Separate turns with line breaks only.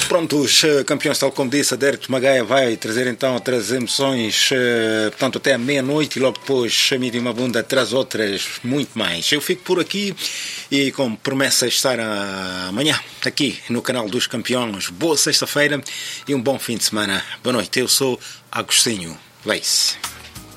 Pronto, os campeões, tal como disse, a Derek Magaia vai trazer então 3 emoções, portanto até à meia-noite, e logo depois a Mídia Mabunda traz outras muito mais. Eu fico por aqui e com promessa de estar amanhã aqui no canal dos campeões. Boa sexta-feira e um bom fim de semana. Boa noite, eu sou Agostinho Leis.